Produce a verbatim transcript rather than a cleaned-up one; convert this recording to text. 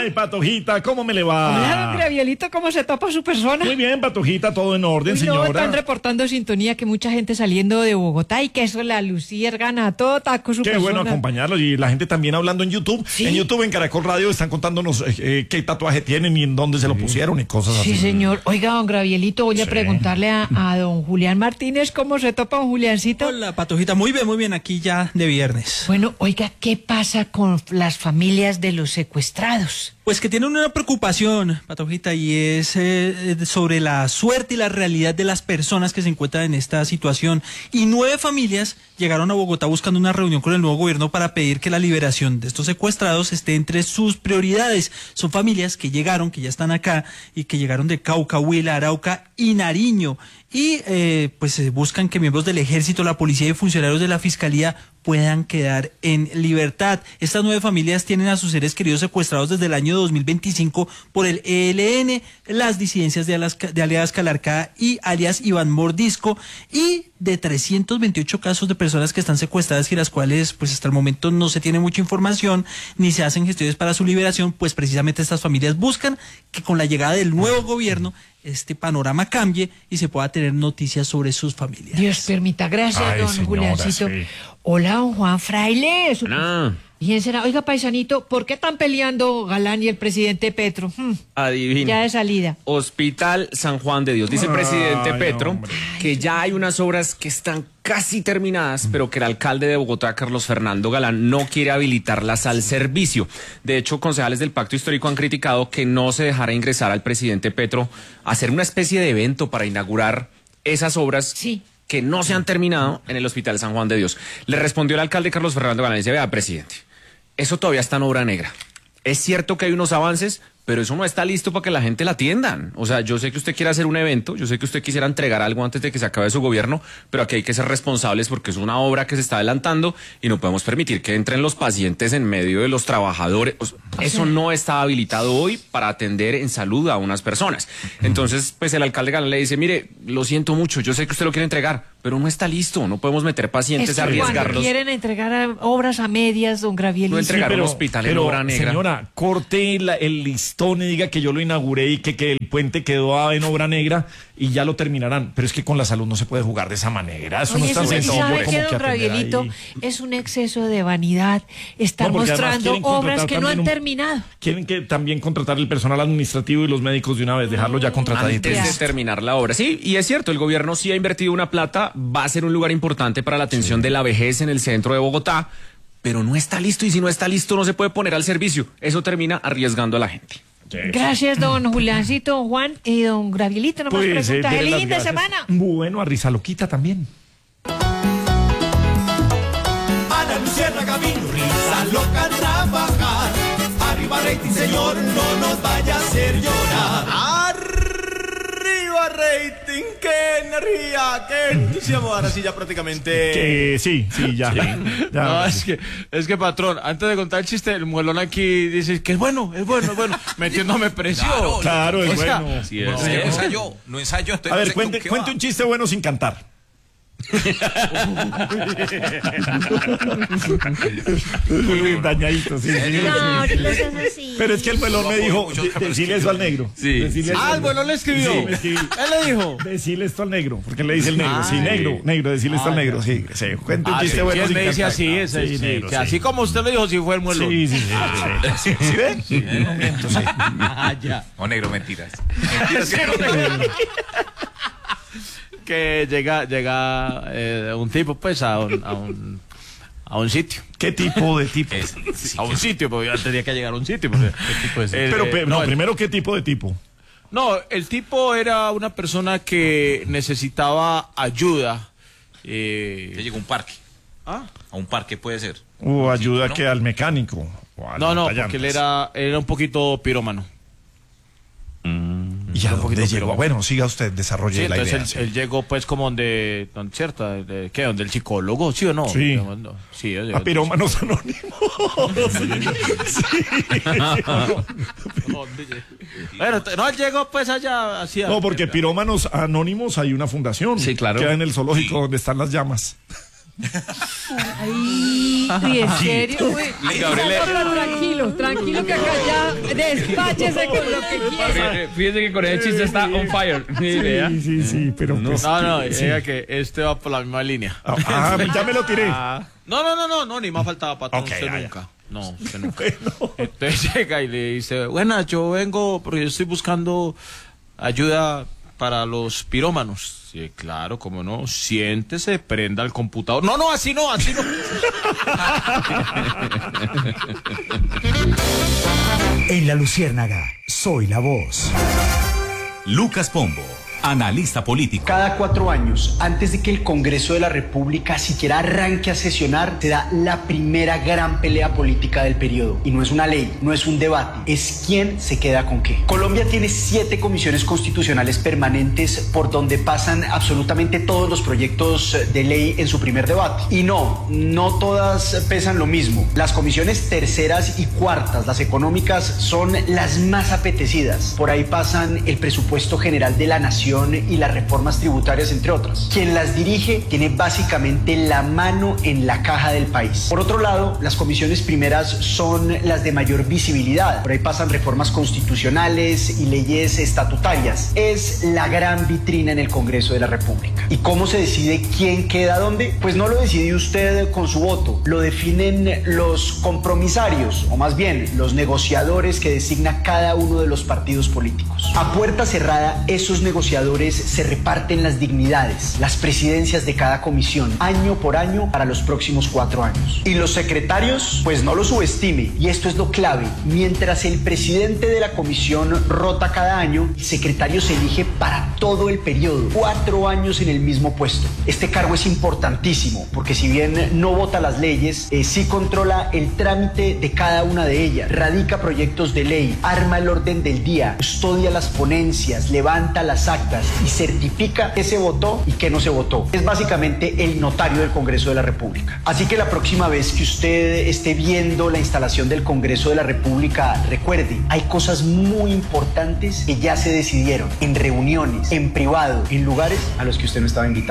Ay, Patojita, ¿cómo me le va? Hola, don Gravielito, ¿cómo se topa su persona? Muy bien, Patojita, todo en orden, Uy, señora. No, están reportando sintonía que mucha gente saliendo de Bogotá y que eso la luciérgana, todo taco su Qué persona. bueno acompañarlos y la gente también hablando en YouTube. ¿Sí? En YouTube, en Caracol Radio, están contándonos eh, eh, qué tatuaje tienen y en dónde se lo pusieron y cosas Sí, así. señor. Oiga, don Gravielito, voy a Sí. preguntarle a, a don Julián Martínez cómo se topa don Juliancito. Hola, Patojita, muy bien, muy bien, aquí ya de viernes. Bueno, oiga, ¿qué pasa con las familias de los secuestrados? Pues que tienen una preocupación, Patojita, y es eh, sobre la suerte y la realidad de las personas que se encuentran en esta situación. Y nueve familias llegaron a Bogotá buscando una reunión con el nuevo gobierno para pedir que la liberación de estos secuestrados esté entre sus prioridades. Son familias que llegaron, que ya están acá, y que llegaron de Cauca, Huila, Arauca y Nariño. Y eh, pues eh, buscan que miembros del ejército, la policía y funcionarios de la fiscalía puedan quedar en libertad. Estas nueve familias tienen a sus seres queridos secuestrados desde el año dos mil veinticinco por el E L N, las disidencias de, Alaska, de alias Calarcá y alias Iván Mordisco, y de trescientos veintiocho casos de personas que están secuestradas y las cuales pues hasta el momento no se tiene mucha información ni se hacen gestiones para su liberación. Pues precisamente estas familias buscan que con la llegada del nuevo gobierno este panorama cambie y se pueda tener noticias sobre sus familias. Dios permita, gracias, Ay, don señora, Juliancito. sí. Hola, don Juan Fraile. Su- No, ¿Quién será? Oiga, paisanito, ¿por qué están peleando Galán y el presidente Petro? Hmm, adivina. ya de salida. Hospital San Juan de Dios. Dice el presidente Ay, Petro hombre. que ya hay unas obras que están casi terminadas, pero que el alcalde de Bogotá, Carlos Fernando Galán, no quiere habilitarlas al servicio. De hecho, concejales del Pacto Histórico han criticado que no se dejara ingresar al presidente Petro a hacer una especie de evento para inaugurar esas obras. Sí. Que no se han terminado en el Hospital San Juan de Dios. Le respondió el alcalde Carlos Fernando Galán y dice: vea, presidente, eso todavía está en obra negra. Es cierto que hay unos avances, pero eso no está listo para que la gente la atiendan. O sea, yo sé que usted quiere hacer un evento, yo sé que usted quisiera entregar algo antes de que se acabe su gobierno, pero aquí hay que ser responsables porque es una obra que se está adelantando y no podemos permitir que entren los pacientes en medio de los trabajadores. O sea, eso no está habilitado hoy para atender en salud a unas personas. Entonces, pues el alcalde Galán le dice: mire, lo siento mucho, yo sé que usted lo quiere entregar, pero no está listo, no podemos meter pacientes Es a que cuando arriesgarlos. quieren entregar a- obras a medias, don Gravielito. No entregar- Entregaron pero, hospital en pero, obra negra. señora, corte la- el listón y diga que yo lo inauguré y que, que el puente quedó en obra negra y ya lo terminarán. Pero es que con la salud no se puede jugar de esa manera. Eso no Oye, es tan eso, sencillo ¿sabe como qué, que don atender Gravielito? ahí. Es un exceso de vanidad estar No, porque además mostrando quieren obras contratar que no también han un- terminado. Quieren que también contratar el personal administrativo y los médicos de una vez, dejarlo ya contratadito. Antes Ya. de terminar la obra. Sí, y es cierto, el gobierno sí ha invertido una plata, va a ser un lugar importante para la atención de la vejez en el centro de Bogotá, pero no está listo, y si no está listo no se puede poner al servicio. Eso termina arriesgando a la gente. Gracias, don Juliancito, don Juan y don Gravielito. No más Pues, eh, preguntas. dele ¡Qué las linda gracias. semana! Bueno, a Risa Loquita también. A la luciérnaga vino risa loca a trabajar. Arriba rating, señor, no nos vaya a hacer llorar. Arriba rating, qué energía, qué entusiasmo. Ahora sí ya prácticamente. Que sí, sí, ya. ya No, es que, es que, patrón, antes de contar el chiste, el muelón aquí dice que es bueno, es bueno, es bueno, metiéndome presión. Claro, Claro, es O sea, bueno. sí, No, es. no ensayó, no ensayó. Estoy A no ver, sé cuente, con qué cuente va. un chiste bueno sin cantar. Uy, dañadito, sí, sí. No, ahorita es así. Pero es que el melón No, me por dijo, mucho de- que me decirle escribió. eso al negro. Sí. Decirle eso Ah, al- el muelón le escribió. Sí, me escribí. Él le dijo. Decirle esto al negro, porque le dice el negro. Sí, Ay. negro, negro, decirle esto al negro. Sí, sí. Cuente un Ah, chiste sí, bueno ¿quién sin me dice cantar. así? Ese, Sí, sí, negro, que sí. así como usted le dijo, sí fue el muelón. Sí, sí, sí. sí, sí. ¿Sí ve? Un momento, sí. Ah, ya. No, negro, mentiras. Que llega, llega eh, un tipo, pues, a un, a un, a un sitio. ¿Qué tipo de tipo? Es- sí, A un sitio, porque yo tenía que llegar a un sitio. Porque, el, Pero, eh, pe- no, el- primero, ¿qué tipo de tipo? No, el tipo era una persona que necesitaba ayuda. que Eh, llegó a un parque. ¿ah? A un parque puede ser. O ayuda ¿no? que al mecánico. o al No, no, montallantas. porque él era, él era un poquito pirómano. ¿Y a un dónde poquito llegó? piromano. Bueno, siga usted, desarrolle Sí, la entonces idea. él, sí. él llegó pues como donde, donde cierta, de, ¿qué? Donde el psicólogo, ¿sí o no? Sí. No, no, sí, él- A pirómanos anónimos. Bueno, t- no, él llegó pues allá hacia... No, porque pirómanos anónimos hay una fundación. Sí, claro. Queda en el zoológico donde están las llamas. Ay, ¿y en serio? Uy, Gabriel, no, pero tranquilo, tranquilo que acá ya despáchese con lo que quiera. Fíjese que con ese chiste está on fire. Ni idea. Sí, sí, sí, pero pues, No, no, sí. diga que este va por la misma línea. Ah, ya me lo tiré. No, no, no, no, no, ni más faltaba, patrón, Ok, usted ya, ya. nunca. No, usted nunca. Bueno. Entonces llega y le dice, buenas, yo vengo porque yo estoy buscando ayuda para los pirómanos. Sí, claro, cómo no, siéntese, prenda el computador. No, no, así no, así no. En La Luciérnaga, soy la voz. Lucas Pombo, analista político. Cada cuatro años, antes de que el Congreso de la República siquiera arranque a sesionar, se da la primera gran pelea política del periodo. Y no es una ley, no es un debate, es quién se queda con qué. Colombia tiene siete comisiones constitucionales permanentes por donde pasan absolutamente todos los proyectos de ley en su primer debate. Y no, no todas pesan lo mismo. Las comisiones terceras y cuartas, las económicas, son las más apetecidas. Por ahí pasan el presupuesto general de la nación y las reformas tributarias, entre otras. Quien las dirige tiene básicamente la mano en la caja del país. Por otro lado, las comisiones primeras son las de mayor visibilidad. Por ahí pasan reformas constitucionales y leyes estatutarias. Es la gran vitrina en el Congreso de la República. ¿Y cómo se decide quién queda dónde? Pues no lo decide usted con su voto. Lo definen los compromisarios, o más bien, los negociadores que designa cada uno de los partidos políticos. A puerta cerrada, esos negociadores se reparten las dignidades, las presidencias de cada comisión, año por año para los próximos cuatro años. Y los secretarios, pues no lo subestime, y esto es lo clave. Mientras el presidente de la comisión rota cada año, el secretario se elige para todo el periodo, cuatro años en el mismo puesto. Este cargo es importantísimo, porque si bien no vota las leyes, eh, sí controla el trámite de cada una de ellas, radica proyectos de ley, arma el orden del día, custodia las ponencias, levanta las actas y certifica qué se votó y qué no se votó. Es básicamente el notario del Congreso de la República. Así que la próxima vez que usted esté viendo la instalación del Congreso de la República, recuerde, hay cosas muy importantes que ya se decidieron en reuniones, en privado, en lugares a los que usted no estaba invitado.